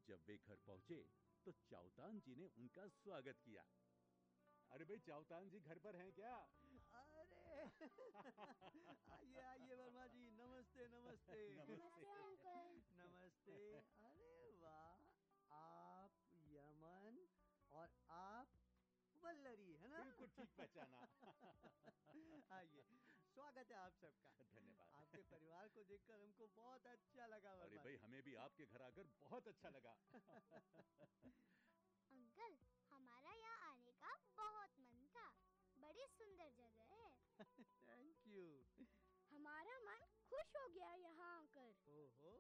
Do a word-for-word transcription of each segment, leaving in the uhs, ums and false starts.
जब वे घर पहुंचे तो चावतान जी ने उनका स्वागत किया। अरे भाई, चावतान जी घर पर हैं क्या? अरे आइए आइए वर्मा जी, नमस्ते नमस्ते। नमस्ते। नमस्ते अंकल। नमस्ते। अरे वाह, आप यमन और आप वल्लरी, है ना? बिल्कुल ठीक पहचाना। आइए, स्वागत है आप सबका। धन्यवाद। आपके परिवार को देखकर हमको बहुत अच्छा लगा अरे वर्मा भाई, जी। हमें भी आपके घर आकर बहुत अच्छा लगा। अंकल, हमारा यहाँ आने का बहुत मन था। बड़ी सुंदर जगह है। Thank you. हमारा मन खुश हो गया यहाँ आकर। ओहो।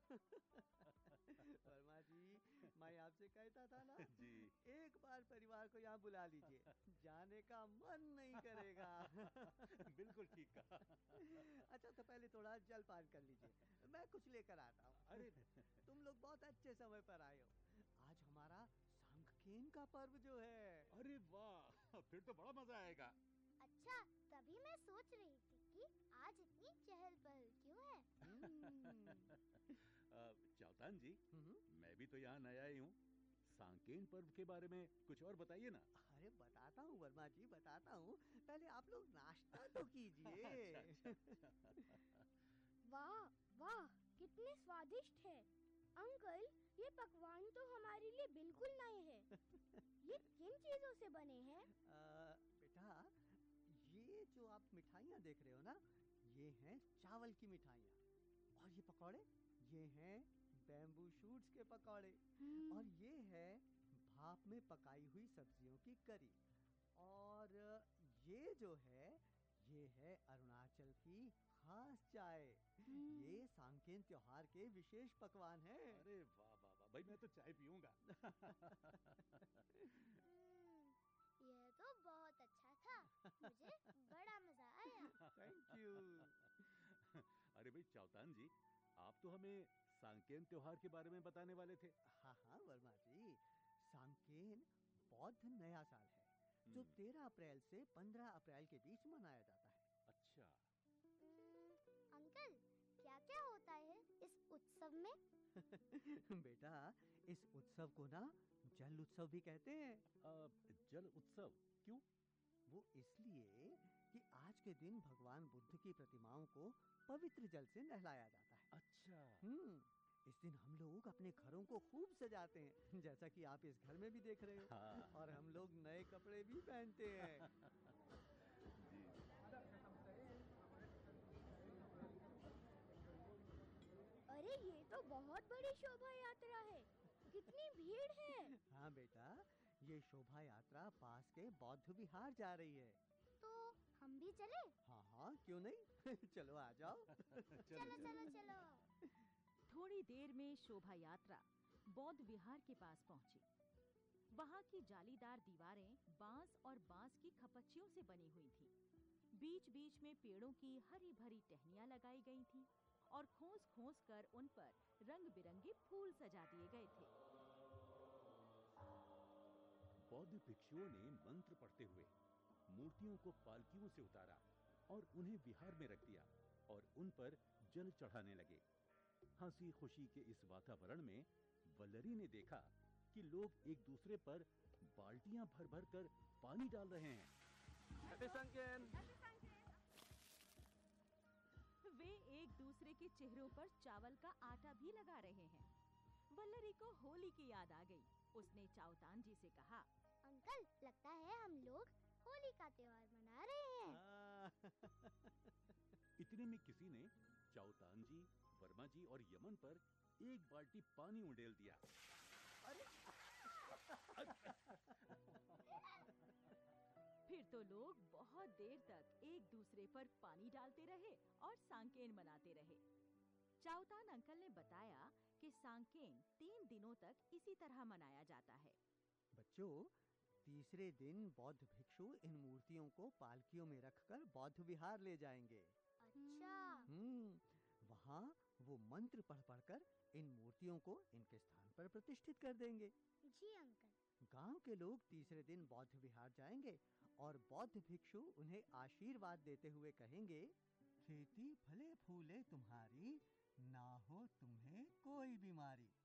वर्मा जी, मैं आपसे कहता था ना, जी। एक बार परिवार को यहाँ बुला लीजिए, जाने का मन नहीं करेगा। बिल्कुल ठीक कहा। अच्छा, तो पहले थोड़ा जलपान कर लीजिए, मैं कुछ लेकर आता हूँ। अरे तुम लोग बहुत अच्छे समय पर आए हो। आज हमारा सांक्येन का पर्व जो है। अरे वाह, फिर तो बड़ा मजा आएगा। अच्छा, तभी मैं सोच रही थी कि आज इतनी चहल पहल क्यों है। हम्म। अ, चावतान जी, हम्म। मैं भी तो यहाँ नया ही हूँ। सांकेन पर्व के बारे में कुछ और बताइए ना। अरे बताता हूँ वर्मा जी, बताता हूँ। पहले आप लोग नाश्ता तो कीजिए। अच्छा अच्छा अच्छा। वाह वाह, कितने स्वादिष्ट है। अंकल, ये पकवान तो हमारे लिए बिल्कुल नए हैं। ये किन चीजों से बने हैं? आ, बेटा, ये जो आप मिठाइयाँ देख रहे हो ना, ये हैं चावल की मिठाइयाँ। और ये पकौड़े, ये हैं बैम्बू शूट्स के पकौड़े। और ये है भाप में पकाई हुई सब्जियों की करी। और ये जो है, ये है अरुणाचल की खास चाय। ये सांकेन त्योहार के विशेष पकवान हैं। अरे वाह वाह वाह, भाई मैं तो चाय पीऊंगा। हम्म, यह तो बहुत अच्छा था। मुझे बड़ा मजा आया। Thank you. अरे भाई चावतान जी, आप तो हमें सांकेन त्योहार के बारे में बताने वाले थे। हाँ हाँ वर्मा जी, सांकेन बौद्ध नया साल है, जो हम्म। तेरह अप्रैल से पंद्रह अप्रैल के बीच मनाया जाता है। अच्छा। हम्म, अंकल, क्या क्या होता है इस उत्सव में? बेटा, इस उत्सव को ना जल उत्सव भी कहते हैं। अ, जल उत्सव क्यों? वो इसलिए कि आज के दिन भगवान बुद्ध की प्रतिमाओं को पवित्र जल से नहलाया जाता है। अच्छा। हम्म, इस दिन हम लोग अपने घरों को खूब सजाते हैं, जैसा कि आप इस घर में भी देख रहे हो। हाँ। और हम लोग नए कपड़े भी पहनते हैं। जी जी। अरे, ये तो बहुत बड़ी शोभा यात्रा है। कितनी भीड़ है। हाँ बेटा, ये शोभा यात्रा पास के बौद्ध विहार जा रही है। तो हम भी चले? हाँ हाँ, क्यों नहीं। चलो आ जाओ। चलो चलो चलो चलो। चलो। थोड़ी देर में शोभा यात्रा बौद्ध विहार के पास पहुंची। वहां की जालीदार दीवारें बांस और बांस की खपच्चियों से बनी हुई थी। बीच बीच में पेड़ों की हरी भरी टहनियां लगाई गई थीं और खोस खोस कर उन पर रंग बिरंगे फूल सजा दिए गए थे। बौद्ध भिक्षुओं ने मंत्र पढ़ते हुए मूर्तियों को पालकियों से उतारा और उन्हें विहार में रख दिया और उन पर जल चढ़ाने लगे। हंसी खुशी के इस वातावरण में वल्लरी ने देखा कि लोग एक दूसरे पर बाल्टियां भर भर कर पानी डाल रहे हैं। वे एक दूसरे के चेहरों पर चावल का आटा भी लगा रहे हैं। वल्लरी को होली की याद आ गई। उसने चावतान जी से कहा, अंकल, लगता है हम लोग होली का त्योहार मना रहे हैं। हाँ। इतने में किसी ने चावतान जी, वर्मा जी और यमन पर एक बाल्टी पानी उंडेल दिया। फिर तो लोग बहुत देर तक एक दूसरे पर पानी डालते रहे और सांकेन मनाते रहे। चावतान अंकल ने बताया कि सांकेन तीन दिनों तक इसी तरह मनाया जाता है। बच्चों, तीसरे दिन बौद्ध भिक्षु इन मूर्तियों को पालकियों में रखकर बौद्ध विहार ले जाएंगे। अच्छा। हम्म, वहाँ वो मंत्र पढ़ पढ़कर इन मूर्तियों को इनके स्थान पर प्रतिष्ठित कर देंगे। जी अंकल। गांव के लोग तीसरे दिन बौद्ध विहार जाएंगे और बौद्ध भिक्षु उन्हें आशीर्वाद देते हुए कहेंगे, खेती फले फूले तुम्हारी, ना हो तुम्हें कोई बीमारी।